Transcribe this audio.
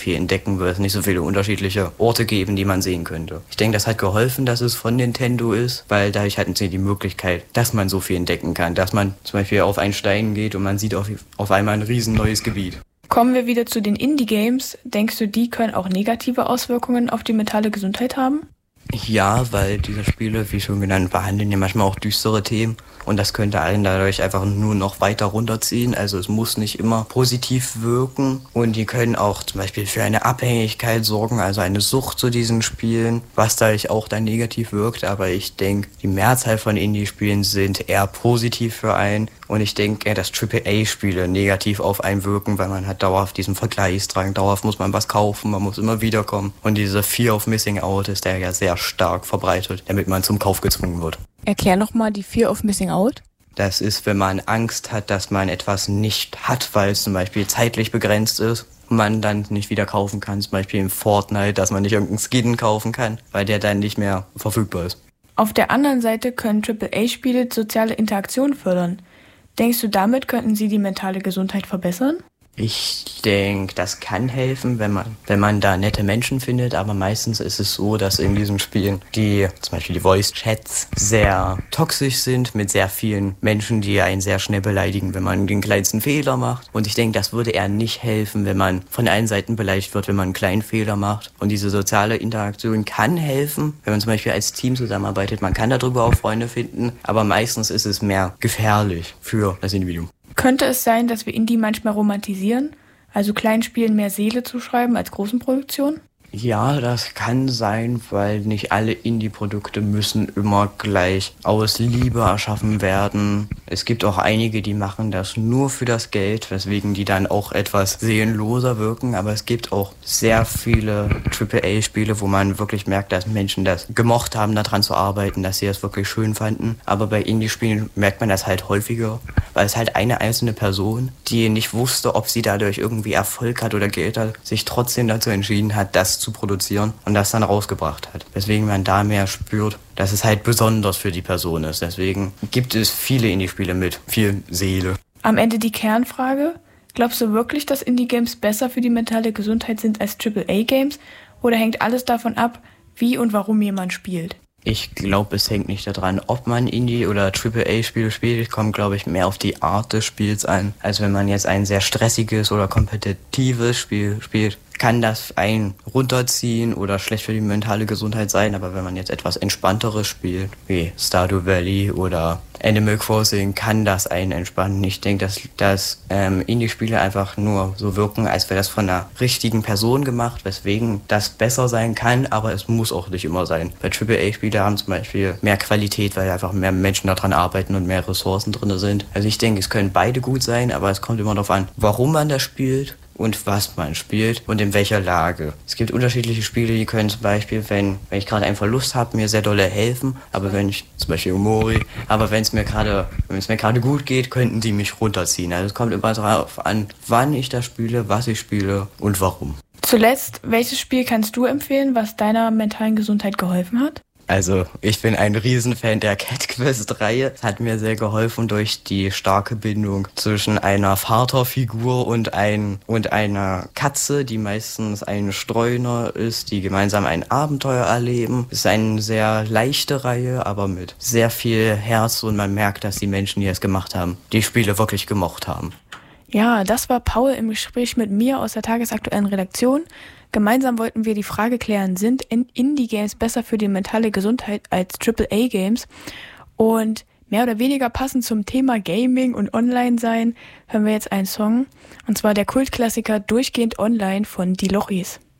viel entdecken, wird es nicht so viele unterschiedliche Orte geben, die man sehen könnte. Ich denke, das hat geholfen, dass es von Nintendo ist, weil dadurch hatten sie die Möglichkeit, dass man so viel entdecken kann, dass man zum Beispiel auf einen Stein geht und man sieht auf einmal ein riesen neues Gebiet. Kommen wir wieder zu den Indie-Games. Denkst du, die können auch negative Auswirkungen auf die mentale Gesundheit haben? Ja, weil diese Spiele, wie schon genannt, behandeln ja manchmal auch düstere Themen und das könnte einen dadurch einfach nur noch weiter runterziehen. Also es muss nicht immer positiv wirken und die können auch zum Beispiel für eine Abhängigkeit sorgen, also eine Sucht zu diesen Spielen, was dadurch auch dann negativ wirkt. Aber ich denke, die Mehrzahl von Indie-Spielen sind eher positiv für einen und ich denke eher, dass AAA-Spiele negativ auf einen wirken, weil man hat dauerhaft diesen Vergleichsdrang, dauerhaft muss man was kaufen, man muss immer wieder kommen und diese Fear of Missing Out ist der ja sehr stark verbreitet, damit man zum Kauf gezwungen wird. Erklär nochmal die Fear of Missing Out. Das ist, wenn man Angst hat, dass man etwas nicht hat, weil es zum Beispiel zeitlich begrenzt ist und man dann nicht wieder kaufen kann. Zum Beispiel in Fortnite, dass man nicht irgendeinen Skin kaufen kann, weil der dann nicht mehr verfügbar ist. Auf der anderen Seite können AAA-Spiele soziale Interaktion fördern. Denkst du, damit könnten sie die mentale Gesundheit verbessern? Ich denke, das kann helfen, wenn man da nette Menschen findet, aber meistens ist es so, dass in diesen Spielen zum Beispiel die Voice-Chats sehr toxisch sind mit sehr vielen Menschen, die einen sehr schnell beleidigen, wenn man den kleinsten Fehler macht. Und ich denke, das würde eher nicht helfen, wenn man von allen Seiten beleidigt wird, wenn man einen kleinen Fehler macht. Und diese soziale Interaktion kann helfen, wenn man zum Beispiel als Team zusammenarbeitet. Man kann darüber auch Freunde finden, aber meistens ist es mehr gefährlich für das Individuum. Könnte es sein, dass wir Indie manchmal romantisieren, also kleinen Spielen mehr Seele zuschreiben als großen Produktionen? Ja, das kann sein, weil nicht alle Indie-Produkte müssen immer gleich aus Liebe erschaffen werden. Es gibt auch einige, die machen das nur für das Geld, weswegen die dann auch etwas seelenloser wirken. Aber es gibt auch sehr viele AAA-Spiele, wo man wirklich merkt, dass Menschen das gemocht haben, daran zu arbeiten, dass sie das wirklich schön fanden. Aber bei Indie-Spielen merkt man das halt häufiger, weil es halt eine einzelne Person, die nicht wusste, ob sie dadurch irgendwie Erfolg hat oder Geld hat, sich trotzdem dazu entschieden hat, das zu produzieren und das dann rausgebracht hat. Weswegen man da mehr spürt, dass es halt besonders für die Person ist. Deswegen gibt es viele Indie-Spiele mit viel Seele. Am Ende die Kernfrage: Glaubst du wirklich, dass Indie-Games besser für die mentale Gesundheit sind als AAA-Games? Oder hängt alles davon ab, wie und warum jemand spielt? Ich glaube, es hängt nicht daran, ob man Indie- oder AAA-Spiele spielt. Kommt, glaube ich, mehr auf die Art des Spiels an. Also wenn man jetzt ein sehr stressiges oder kompetitives Spiel spielt, kann das einen runterziehen oder schlecht für die mentale Gesundheit sein. Aber wenn man jetzt etwas Entspannteres spielt, wie Stardew Valley oder Animal Crossing, kann das einen entspannen. Ich denke, dass Indie-Spiele einfach nur so wirken, als wäre das von einer richtigen Person gemacht, weswegen das besser sein kann, aber es muss auch nicht immer sein. Bei AAA-Spiele haben zum Beispiel mehr Qualität, weil einfach mehr Menschen daran arbeiten und mehr Ressourcen drin sind. Also ich denke, es können beide gut sein, aber es kommt immer darauf an, warum man das spielt und was man spielt und in welcher Lage. Es gibt unterschiedliche Spiele, die können zum Beispiel, wenn ich gerade einen Verlust habe, mir sehr dolle helfen, aber wenn ich, zum Beispiel Omori, aber wenn es mir gerade gut geht, könnten die mich runterziehen. Also es kommt immer darauf an, wann ich das spiele, was ich spiele und warum. Zuletzt, welches Spiel kannst du empfehlen, was deiner mentalen Gesundheit geholfen hat? Also, ich bin ein Riesenfan der Cat Quest-Reihe. Es hat mir sehr geholfen durch die starke Bindung zwischen einer Vaterfigur und einer Katze, die meistens ein Streuner ist, die gemeinsam ein Abenteuer erleben. Es ist eine sehr leichte Reihe, aber mit sehr viel Herz und man merkt, dass die Menschen, die es gemacht haben, die Spiele wirklich gemocht haben. Ja, das war Paul im Gespräch mit mir aus der tagesaktuellen Redaktion. Gemeinsam wollten wir die Frage klären, sind Indie-Games besser für die mentale Gesundheit als AAA-Games? Und mehr oder weniger passend zum Thema Gaming und Online-Sein hören wir jetzt einen Song, und zwar der Kultklassiker Durchgehend Online von Die Lochis.